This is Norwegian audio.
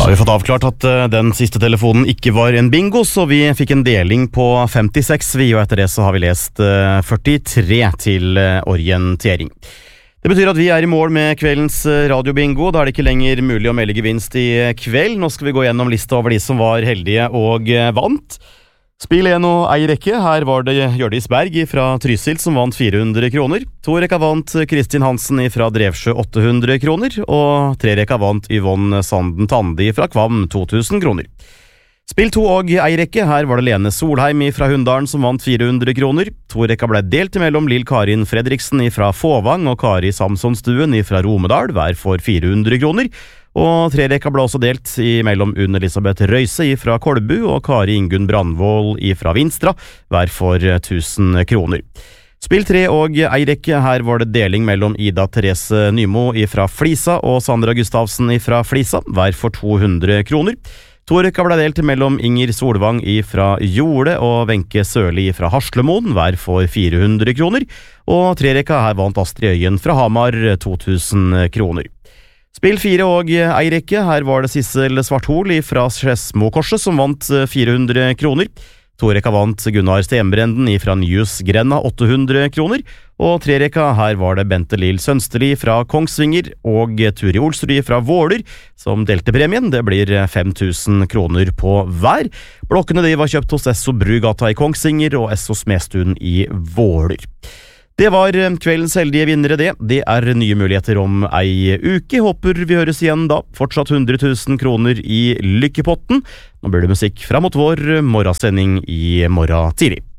Da har vi fått avklart at den siste telefonen ikke var en bingo, så vi fikk en deling på 56, og etter det så har vi lest 43 til orientering. Det betyr at vi er i mål med kveldens radiobingo. Da er det ikke lenger mulig å melde gevinst i kveld. Nå skal vi gå gjennom lista over de som var heldige og vant. Spill 1 og ei rekke. Her var det Hjørdis Berg fra Trysil som vant 400 kroner. 2 rekka vant Kristin Hansen fra Drevsjø 800 kroner. Og 3 rekka vant Yvonne Sanden Tandi fra Kvam 2000 kroner. Spill 2 og ei rekke. Her var det Lene Solheim fra Hunndalen som vant 400 kroner. 2 rekka ble delt imellom Lill Karin Fredriksen fra Fåvang og Kari Samsonstuen fra Romedal, hver for 400 kroner. Og 3 rekka ble også delt imellom Unn Elisabeth Røise fra Kolbu og Kari Ingunn Brandvold fra Vinstra, hver for 1000 kroner. Spill 3 og ei rekke. Her var det deling mellom Ida Therese Nymo fra Flisa og Sandra Gustavsen fra Flisa, hver for 200 kroner. 2 rekka ble delt mellom Inger Solvang fra Jorde og Wenche Sørli fra Haslemoen, hver for 400 kroner. Og 3 rekka her vant Astrid Øyen fra Hamar 2000 kroner. Spill 4 og ei rekke. Her var det Sissel Svarthol fra Skedsmokorset som vant 400 kroner. 2 rekka vant Gunnar Stenbrenden fra Nyhus Grenna 800 kroner. Og 3 rekka her var det Bente Lill Sønsterli fra Kongsvinger og Turi Olsrud fra Våler som delte premien. Det blir 5000 kroner på hver. Blokkene de var kjøpt hos Esso Brugata i Kongsvinger og Esso Smestuen i Våler. Det var kveldens heldige vinnere det. Det er nye muligheter om ei uke. Håper vi høres igjen da. Fortsatt 100 000 kroner i lykkepotten. Nå blir det musikk frem mot vår morgensending i morgen tidlig.